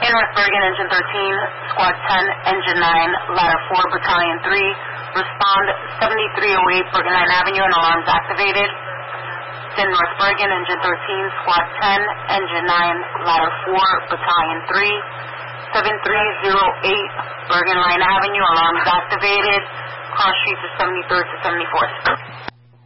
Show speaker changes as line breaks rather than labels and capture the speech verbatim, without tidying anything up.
In North Bergen, Engine thirteen, Squad ten, Engine nine, Ladder four, Battalion three. Respond seventy-three oh eight Bergen Line Avenue and alarms activated. In North Bergen, Engine thirteen, Squad ten, Engine nine, Ladder four, Battalion three. seventy-three oh eight Bergen Line Avenue, alarms activated. Cross streets of seventy-third to seventy-fourth.